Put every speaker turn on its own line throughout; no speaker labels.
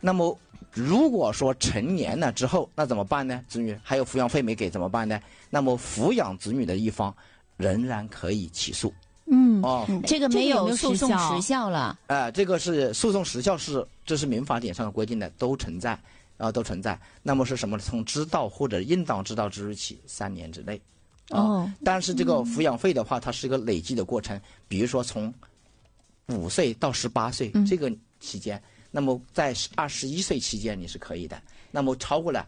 那么如果说成年了之后，那怎么办呢？子女还有抚养费没给怎么办呢？那么抚养子女的一方仍然可以起诉。
这个没有诉讼时效了。
这个是诉讼时效这是民法典上的规定的，都存在。那么是什么？从知道或者应当知道之日起3年之内。但是这个抚养费的话，它是一个累计的过程。比如说从5岁到18岁这个期间，那么在21岁期间你是可以的。那么超过了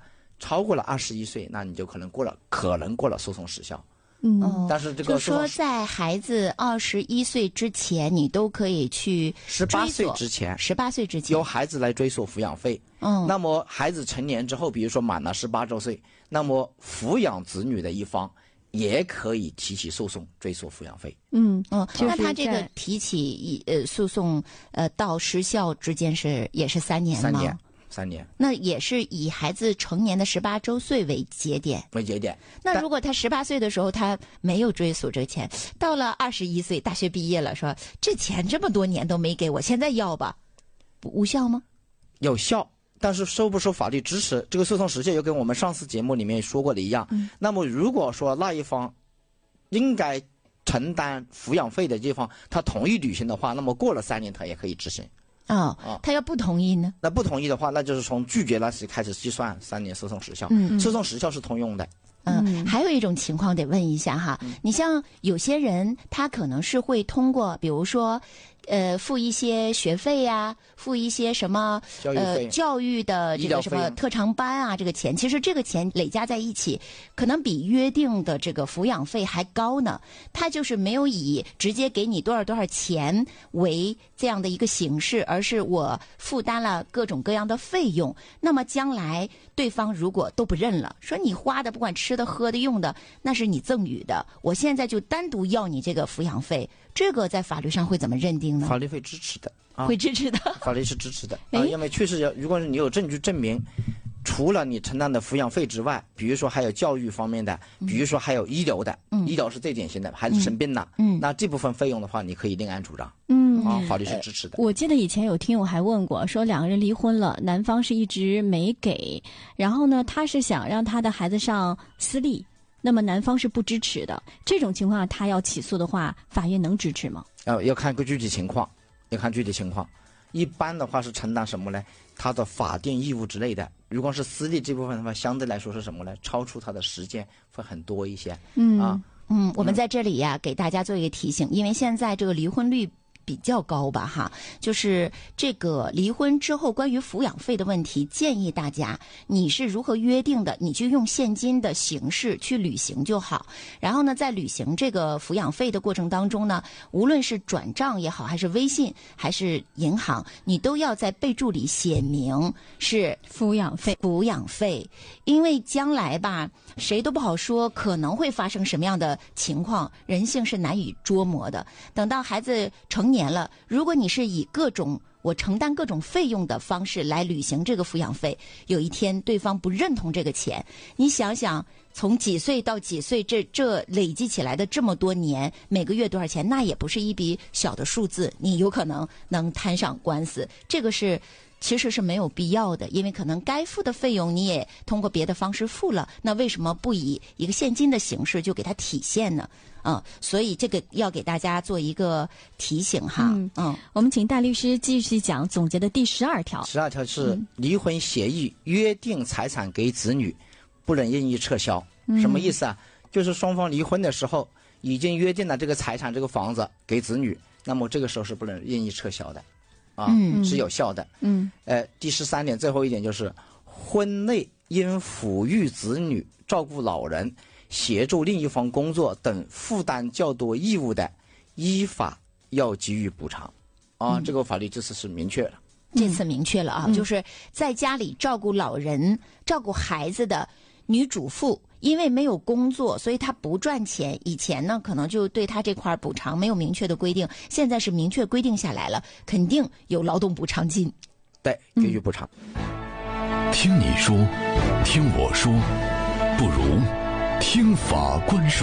21岁，那你就可能过了诉讼时效。但是这个
就说在孩子21岁之前，你都可以去
18岁之前由孩子来追索抚养费。那么孩子成年之后，比如说满了18周岁，那么抚养子女的一方也可以提起诉讼追索抚养费。
那他这个提起诉讼到时效之间也是3年吗
？3年，
那也是以孩子成年的18周岁为节点。那如果他18岁的时候他没有追索这个钱，到了21岁大学毕业了，说这钱这么多年都没给我，现在要吧，无效吗？
有效，但是受不受法律支持，这个诉讼时效又跟我们上次节目里面说过的一样。那么如果说那一方应该承担抚养费的地方他同意履行的话，那么过了3年他也可以执行。
他要不同意呢？
那不同意的话，那就是从拒绝那时开始计算3年诉讼时效。诉讼时效是通用的。
还有一种情况得问一下哈，你像有些人他可能是会通过，比如说付一些学费呀，付一些什么教育的这个什么特长班啊，这个钱，其实这个钱累加在一起，可能比约定的这个抚养费还高呢。他就是没有以直接给你多少钱为这样的一个形式，而是我负担了各种各样的费用。那么将来对方如果都不认了，说你花的不管吃的喝的用的那是你赠与的，我现在就单独要你这个抚养费，这个在法律上会怎么认定呢？
法律会支持的。
会支持的。
法律是支持的。因为确实如果你有证据证明除了你承担的抚养费之外，比如说还有教育方面的，比如说还有医疗的，医疗是最典型的，孩子生病了，那这部分费用的话你可以另案主张。法律是支持的。
我记得以前有听友还问过，说2个人离婚了，男方是一直没给，然后呢他是想让他的孩子上私立，那么男方是不支持的，这种情况下他要起诉的话，法院能支持吗？
要看个具体情况。一般的话是承担什么呢？他的法定义务之类的。如果是私立这部分的话，相对来说是什么呢？超出他的时间会很多一些。
我们在这里呀，给大家做一个提醒，因为现在这个离婚率比较高吧哈，就是这个离婚之后关于抚养费的问题，建议大家你是如何约定的，你就用现金的形式去履行就好。然后呢，在履行这个抚养费的过程当中呢，无论是转账也好，还是微信还是银行，你都要在备注里写明是
抚养费，
因为将来吧谁都不好说可能会发生什么样的情况，人性是难以捉摸的。等到孩子成年了，如果你是以我承担各种费用的方式来履行这个抚养费，有一天对方不认同这个钱，你想想从几岁到几岁，这累积起来的这么多年，每个月多少钱，那也不是一笔小的数字，你有可能能摊上官司。这个其实是没有必要的，因为可能该付的费用你也通过别的方式付了，那为什么不以一个现金的形式就给它体现呢？所以这个要给大家做一个提醒哈。
我们请戴律师继续讲总结的第12条。
12条是离婚协议约定财产给子女，不能任意撤销。什么意思啊？就是双方离婚的时候已经约定了这个财产这个房子给子女，那么这个时候是不能任意撤销的。是有效的。第13点最后一点就是婚内因抚育子女、照顾老人、协助另一方工作等负担较多义务的，依法要给予补偿。这个法律这次是明确了。
这次明确了啊，就是在家里照顾老人、照顾孩子的女主妇，因为没有工作，所以她不赚钱。以前呢，可能就对她这块补偿没有明确的规定，现在是明确规定下来了，肯定有劳动补偿金。
对，给予补偿。
听你说，听我说，不如听法官说。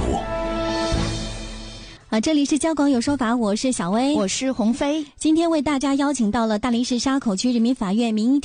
这里是交广有说法，我是小薇，
我是鸿飞。
今天为大家邀请到了大林市沙口区人民法院民意